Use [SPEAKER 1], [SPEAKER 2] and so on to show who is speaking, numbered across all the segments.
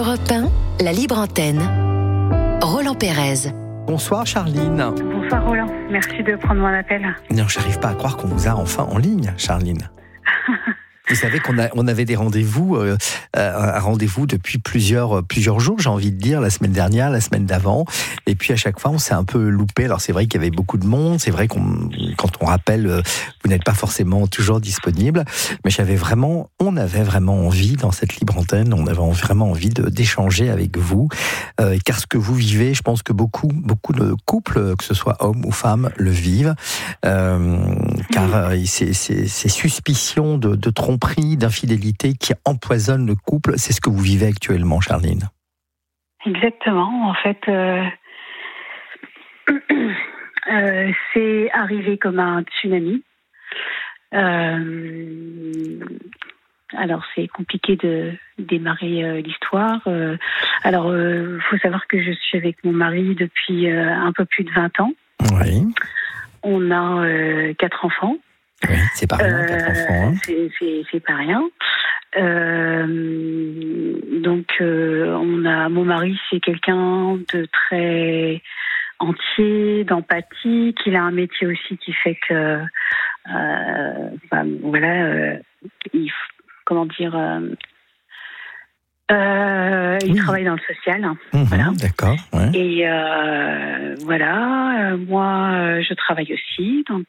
[SPEAKER 1] Europe 1, la libre antenne. Roland Pérez.
[SPEAKER 2] Bonsoir Charline.
[SPEAKER 3] Bonsoir Roland, merci de prendre mon appel.
[SPEAKER 2] Non, j'arrive pas à croire qu'on vous a enfin en ligne, Charline. Vous savez qu'on avait des rendez-vous, un rendez-vous depuis plusieurs jours, j'ai envie de dire, la semaine dernière, la semaine d'avant. Et puis à chaque fois, on s'est un peu loupé. Alors c'est vrai qu'il y avait beaucoup de monde. C'est vrai quand on rappelle, vous n'êtes pas forcément toujours disponible. Mais on avait vraiment envie, dans cette libre antenne, on avait vraiment envie d'échanger avec vous. Car ce que vous vivez, je pense que beaucoup de couples, que ce soit hommes ou femmes, le vivent. Car ces suspicions de tromperie, d'infidélité qui empoisonnent le couple, c'est ce que vous vivez actuellement, Charline.
[SPEAKER 3] Exactement. En fait, c'est arrivé comme un tsunami. Alors, c'est compliqué de démarrer l'histoire. Alors, faut savoir que je suis avec mon mari depuis un peu plus de 20 ans.
[SPEAKER 2] Oui.
[SPEAKER 3] On a 4 enfants.
[SPEAKER 2] Oui, c'est pas rien, 4 enfants. Hein.
[SPEAKER 3] C'est pas rien. Donc, mon mari, c'est quelqu'un de très entier, d'empathique. Il a un métier aussi qui fait que, il travaille dans le social. Voilà.
[SPEAKER 2] D'accord. Ouais.
[SPEAKER 3] Et moi, je travaille aussi, donc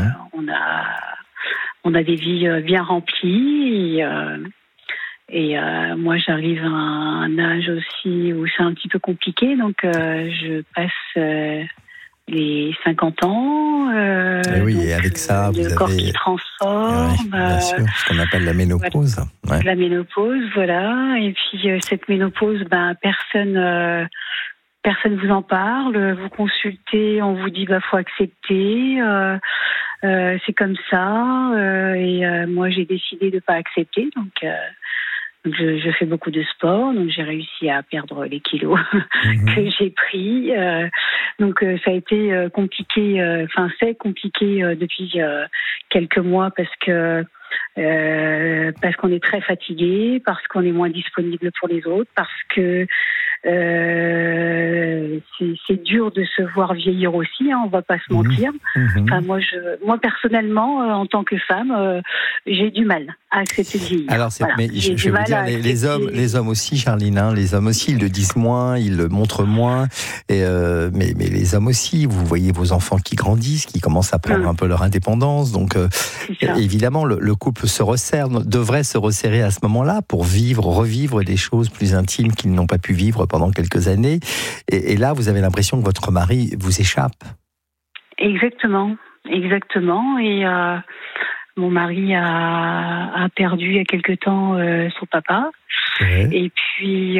[SPEAKER 3] on a des vies bien remplies. Et moi, j'arrive à un âge aussi où c'est un petit peu compliqué, donc je passe les 50 ans.
[SPEAKER 2] Et oui, et avec ça, vous avez...
[SPEAKER 3] Le corps qui transforme.
[SPEAKER 2] Oui, bien sûr, ce qu'on appelle la ménopause.
[SPEAKER 3] Voilà. Ouais. La ménopause, voilà. Et puis, cette ménopause, personne vous en parle. Vous consultez, on vous dit, faut accepter. C'est comme ça. Moi, j'ai décidé de pas accepter, donc... Je fais beaucoup de sport, donc j'ai réussi à perdre les kilos que j'ai pris. Donc ça a été compliqué. C'est compliqué depuis quelques mois parce qu'on est très fatigué, parce qu'on est moins disponible pour les autres, parce que c'est dur de se voir vieillir aussi. On va pas se mentir. Moi personnellement, en tant que femme, j'ai du mal à accepter de vieillir.
[SPEAKER 2] Alors, mais je vais vous dire, les hommes aussi, Charline, hein, les hommes aussi, ils le disent moins, ils le montrent moins. Mais les hommes aussi, vous voyez vos enfants qui grandissent, qui commencent à prendre un peu leur indépendance. Donc, évidemment, le couple devrait se resserrer à ce moment-là pour revivre des choses plus intimes qu'ils n'ont pas pu vivre pendant quelques années. Et là, vous avez l'impression que votre mari vous échappe.
[SPEAKER 3] Exactement. Et mon mari a perdu il y a quelque temps son papa. Ouais. Et puis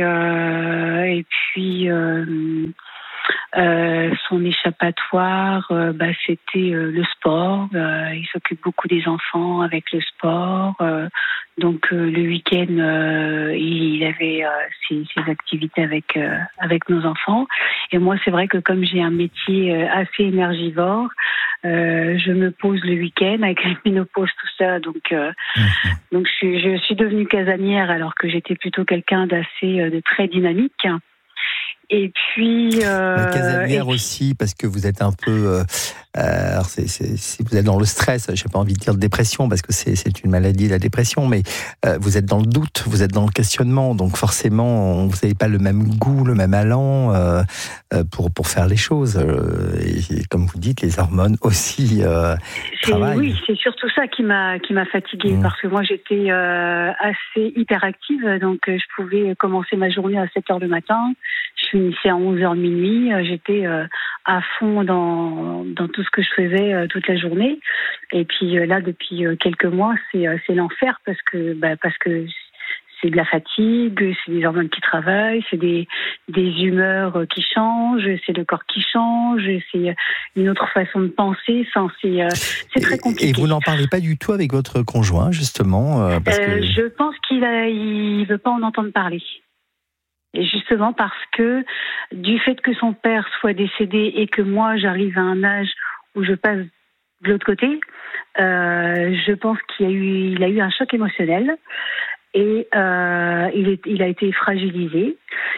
[SPEAKER 3] son échappatoire, c'était le sport. Il s'occupe beaucoup des enfants avec le sport. Donc le week-end, il avait ses activités avec nos enfants. Et moi, c'est vrai que comme j'ai un métier assez énergivore, je me pose le week-end avec la ménopause, tout ça. Donc je suis devenue casanière alors que j'étais plutôt quelqu'un de très dynamique. Et puis
[SPEAKER 2] casanière aussi, parce que vous êtes un peu alors si vous êtes dans le stress, j'ai pas envie de dire de dépression parce que c'est une maladie, la dépression, mais vous êtes dans le doute, vous êtes dans le questionnement, donc forcément vous n'avez pas le même goût, le même allant pour faire les choses. Et comme vous dites, les hormones aussi travaillent.
[SPEAKER 3] Oui, c'est surtout ça qui m'a fatiguée, parce que moi j'étais assez hyperactive, donc je pouvais commencer ma journée à 7h le matin. Je finissais à 11h minuit, j'étais à fond dans tout ce que je faisais toute la journée. Et puis là, depuis quelques mois, c'est l'enfer parce que c'est de la fatigue, c'est des hormones qui travaillent, c'est des humeurs qui changent, c'est le corps qui change, c'est une autre façon de penser. C'est très compliqué.
[SPEAKER 2] Et vous n'en parlez pas du tout avec votre conjoint, justement parce que...
[SPEAKER 3] Je pense qu'il veut pas en entendre parler. Et justement parce que du fait que son père soit décédé et que moi j'arrive à un âge où je passe de l'autre côté, je pense qu'il a eu un choc émotionnel et il a été fragilisé.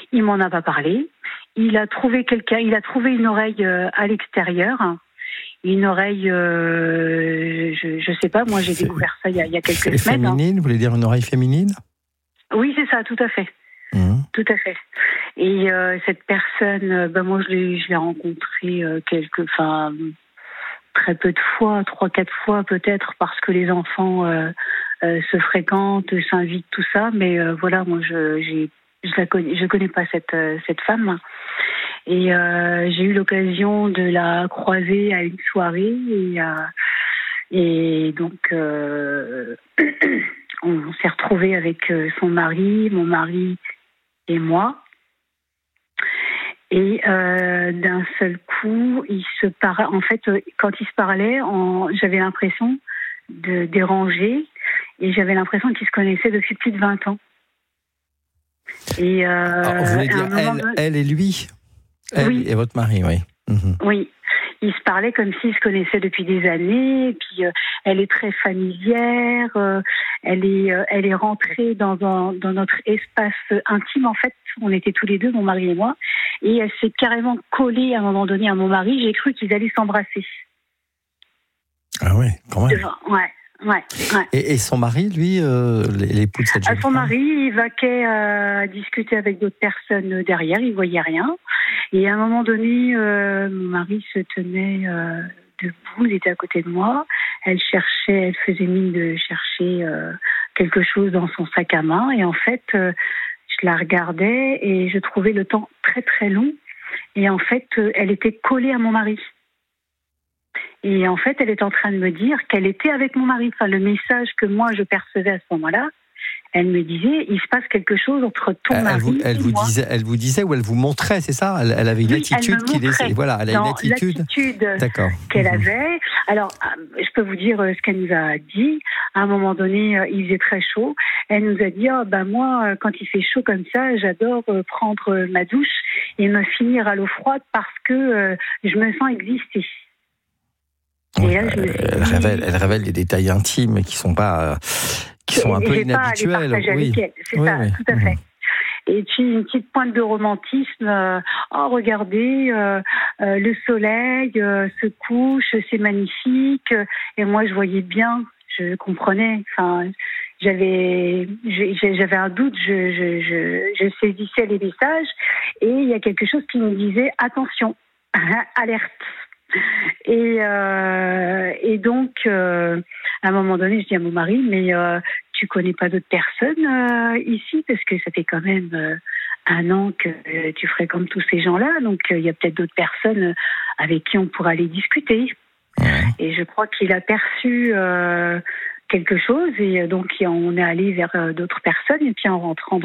[SPEAKER 3] Il m'en a pas parlé. Il a trouvé une oreille à l'extérieur. Une oreille, je sais pas, moi j'ai découvert ça il y a quelques semaines.
[SPEAKER 2] Féminine, vous voulez dire une oreille féminine ?
[SPEAKER 3] Oui, c'est ça, tout à fait. Tout à fait. Et cette personne, moi je l'ai rencontrée très peu de fois, 3-4 fois peut-être, parce que les enfants se fréquentent, s'invitent, tout ça. Mais voilà, moi je connais pas cette femme. Et j'ai eu l'occasion de la croiser à une soirée et donc on s'est retrouvés avec son mari, mon mari et moi. Et d'un seul coup, en fait, quand ils se parlaient, j'avais l'impression de déranger et j'avais l'impression qu'ils se connaissaient depuis plus de 20 ans. Et
[SPEAKER 2] vous voulez dire elle et lui ? Elle et votre mari, oui.
[SPEAKER 3] Oui, ils se parlaient comme s'ils se connaissaient depuis des années. Et puis, elle est très familière. Elle est rentrée dans notre espace intime. En fait, on était tous les deux, mon mari et moi. Et elle s'est carrément collée à un moment donné à mon mari. J'ai cru qu'ils allaient s'embrasser.
[SPEAKER 2] Ah oui, quand même.
[SPEAKER 3] Ouais.
[SPEAKER 2] Et son mari, lui, l'époux de cette jeune femme ?
[SPEAKER 3] Son mari, il vaquait à discuter avec d'autres personnes derrière, il voyait rien. Et à un moment donné, mon mari se tenait debout, il était à côté de moi. Elle faisait mine de chercher quelque chose dans son sac à main. Et en fait, je la regardais et je trouvais le temps très très long. Et en fait, elle était collée à mon mari. Et en fait, elle est en train de me dire qu'elle était avec mon mari. Enfin, le message que moi, je percevais à ce moment-là, elle me disait, il se passe quelque chose entre ton mari et moi.
[SPEAKER 2] Elle vous disait ou elle vous montrait, c'est ça ? Elle avait une attitude qui laissait... Voilà, elle a une attitude
[SPEAKER 3] qu'elle avait. Alors, je peux vous dire ce qu'elle nous a dit. À un moment donné, il faisait très chaud. Elle nous a dit, moi, quand il fait chaud comme ça, j'adore prendre ma douche et me finir à l'eau froide parce que je me sens exister.
[SPEAKER 2] Oui, elle révèle des détails intimes qui sont pas, qui sont un peu inhabituels.
[SPEAKER 3] Oui, c'est ça, tout à fait. Et puis une petite pointe de romantisme. Regardez, le soleil se couche, c'est magnifique. Et moi, je voyais bien, je comprenais. Enfin, j'avais un doute, je saisissais les messages, et il y a quelque chose qui me disait attention, alerte. Et donc, à un moment donné, je dis à mon mari, mais tu connais pas d'autres personnes ici, parce que ça fait quand même 1 an que tu fréquentes tous ces gens-là, donc il y a peut-être d'autres personnes avec qui on pourra aller discuter. Et je crois qu'il a perçu quelque chose, et donc on est allé vers d'autres personnes, et puis en rentrant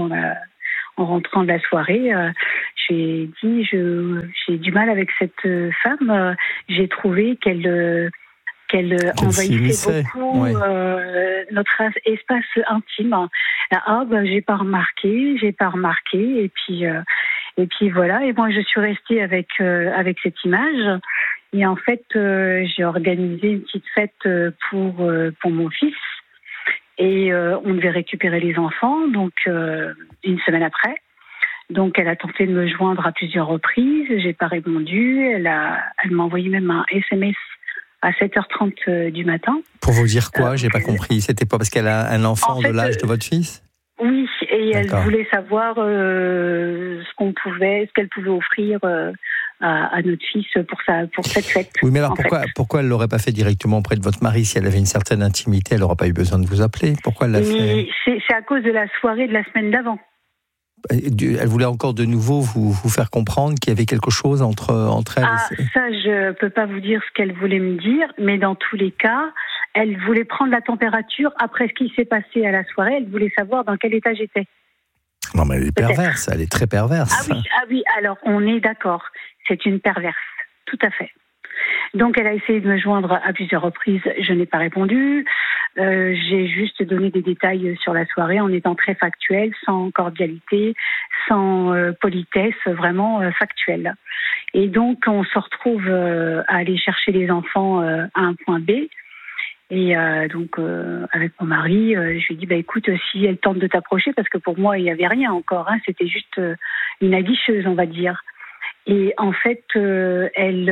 [SPEAKER 3] de la soirée, j'ai dit, j'ai du mal avec cette femme. J'ai trouvé qu'elle envahissait beaucoup notre espace intime. J'ai pas remarqué. Et puis voilà. Et moi, je suis restée avec cette image. Et en fait, j'ai organisé une petite fête pour mon fils. Et on devait récupérer les enfants, donc 1 semaine après. Donc elle a tenté de me joindre à plusieurs reprises, j'ai pas répondu. Elle m'a envoyé même un SMS à 7h30 du matin.
[SPEAKER 2] Pour vous dire quoi ? J'ai pas compris. C'était pas parce qu'elle a un enfant de l'âge de votre fils ?
[SPEAKER 3] Oui, et elle voulait savoir ce qu'elle pouvait offrir à notre fils pour cette fête.
[SPEAKER 2] Oui, mais alors pourquoi elle l'aurait pas fait directement auprès de votre mari ? Si elle avait une certaine intimité, elle n'aurait pas eu besoin de vous appeler. Pourquoi elle l'a fait ?
[SPEAKER 3] C'est à cause de la soirée de la semaine d'avant.
[SPEAKER 2] Elle voulait encore de nouveau vous faire comprendre qu'il y avait quelque chose entre elles.
[SPEAKER 3] Ça, je peux pas vous dire ce qu'elle voulait me dire, mais dans tous les cas, elle voulait prendre la température après ce qui s'est passé à la soirée. Elle voulait savoir dans quel état j'étais.
[SPEAKER 2] Non, mais elle est perverse, elle est très perverse.
[SPEAKER 3] Ah oui, alors on est d'accord. C'est une perverse, tout à fait. Donc elle a essayé de me joindre à plusieurs reprises, je n'ai pas répondu. J'ai juste donné des détails sur la soirée en étant très factuelle, sans cordialité, sans politesse, vraiment factuelle. Et donc on se retrouve à aller chercher les enfants à un point B. Et donc avec mon mari, je lui ai dit écoute, si elle tente de t'approcher, parce que pour moi il n'y avait rien encore, c'était juste une aguicheuse, on va dire. Et en fait, elle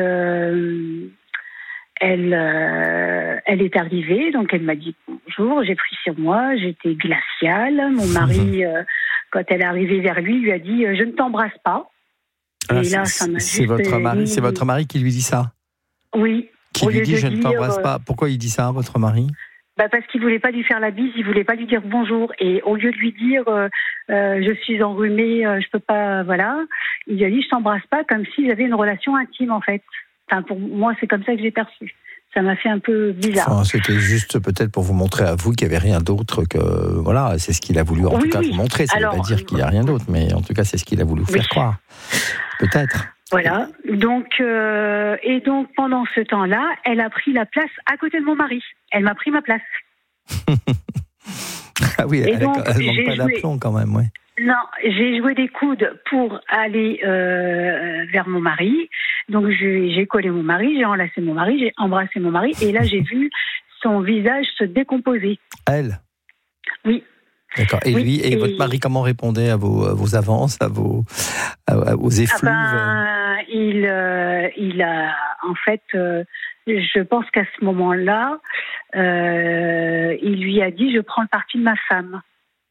[SPEAKER 3] est arrivée, donc elle m'a dit bonjour, j'ai pris sur moi, j'étais glaciale. Mon mari, quand elle est arrivée vers lui a dit je ne t'embrasse pas.
[SPEAKER 2] Et là, c'est votre mari qui lui dit ça?
[SPEAKER 3] Oui.
[SPEAKER 2] Qui lui dit je ne t'embrasse pas. Pourquoi il dit ça, votre mari?
[SPEAKER 3] Parce qu'il voulait pas lui faire la bise, il voulait pas lui dire bonjour. Et au lieu de lui dire je suis enrhumée, je peux pas, voilà, il lui a dit je t'embrasse pas, comme s'ils avaient une relation intime en fait. Enfin, pour moi, c'est comme ça que j'ai perçu. Ça m'a fait un peu bizarre.
[SPEAKER 2] Enfin, c'était juste peut-être pour vous montrer à vous qu'il n'y avait rien d'autre que... Voilà, c'est ce qu'il a voulu en tout cas vous montrer. Ça ne veut pas dire qu'il n'y a rien d'autre, mais en tout cas, c'est ce qu'il a voulu vous faire croire. Peut-être.
[SPEAKER 3] Voilà. Donc, et donc, pendant ce temps-là, elle a pris la place à côté de mon mari. Elle m'a pris ma place.
[SPEAKER 2] Ah oui, elle ne manque pas d'aplomb quand même, oui.
[SPEAKER 3] Non, j'ai joué des coudes pour aller vers mon mari. Donc j'ai collé mon mari, j'ai enlacé mon mari, j'ai embrassé mon mari. Et là, j'ai vu son visage se décomposer.
[SPEAKER 2] Elle?
[SPEAKER 3] Oui.
[SPEAKER 2] D'accord. Et lui, et votre mari, comment répondait à vos avances, aux effluves?
[SPEAKER 3] Il a, en fait, je pense qu'à ce moment-là, il lui a dit, je prends le parti de ma femme.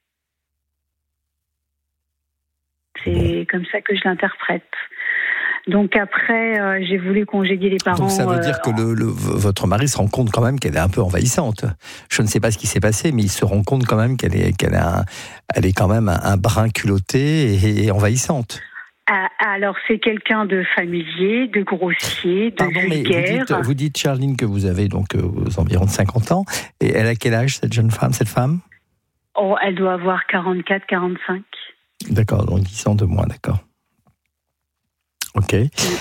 [SPEAKER 3] C'est comme ça que je l'interprète. Donc après, j'ai voulu congédier les parents.
[SPEAKER 2] Donc ça veut dire que votre mari se rend compte quand même qu'elle est un peu envahissante. Je ne sais pas ce qui s'est passé, mais il se rend compte quand même qu'elle est quand même un brin culotté et envahissante.
[SPEAKER 3] Alors c'est quelqu'un de familier, de grossier, de vulgaire.
[SPEAKER 2] Mais vous dites, Charline, que vous avez donc environ 50 ans. Et elle a quel âge, cette jeune femme, cette femme?
[SPEAKER 3] Oh, elle doit avoir 44, 45.
[SPEAKER 2] D'accord, donc 10 ans de moins, d'accord. Ok.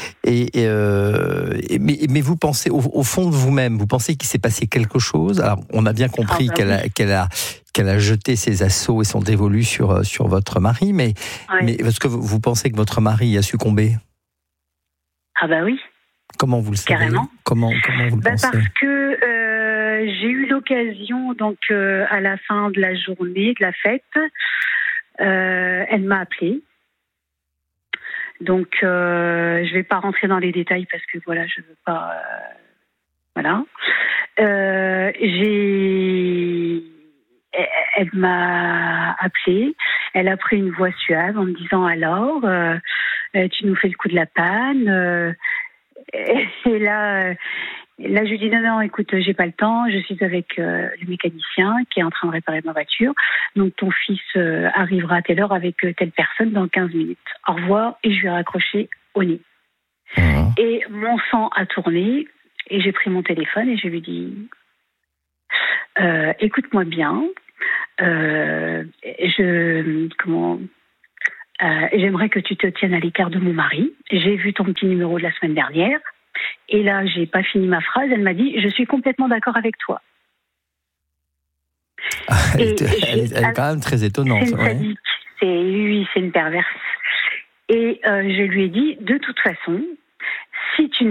[SPEAKER 2] Mais vous pensez, au fond de vous-même, vous pensez qu'il s'est passé quelque chose? Alors, on a bien compris qu'elle a jeté ses assauts et son dévolu sur votre mari, mais est-ce que vous pensez que votre mari a succombé?
[SPEAKER 3] Ah bah oui.
[SPEAKER 2] Comment vous le savez?
[SPEAKER 3] Carrément.
[SPEAKER 2] Comment vous le pensez?
[SPEAKER 3] Parce que j'ai eu l'occasion, donc à la fin de la journée, de la fête, elle m'a appelée. Donc, je vais pas rentrer dans les détails parce que voilà, je veux pas. Voilà. Elle m'a appelée. Elle a pris une voix suave en me disant alors, tu nous fais le coup de la panne. Et là, je lui dis non, écoute, j'ai pas le temps. Je suis avec le mécanicien qui est en train de réparer ma voiture. Donc ton fils arrivera à telle heure avec telle personne dans 15 minutes. Au revoir. Et je lui ai raccroché au nez. Et mon sang a tourné et j'ai pris mon téléphone et je lui ai dit écoute-moi bien. J'aimerais que tu te tiennes à l'écart de mon mari. J'ai vu ton petit numéro de la semaine dernière. Et là, j'ai pas fini ma phrase. Elle m'a dit, je suis complètement d'accord avec toi.
[SPEAKER 2] Elle est quand même très étonnante.
[SPEAKER 3] C'est une sadique. C'est une perverse. Et je lui ai dit, de toute façon, si tu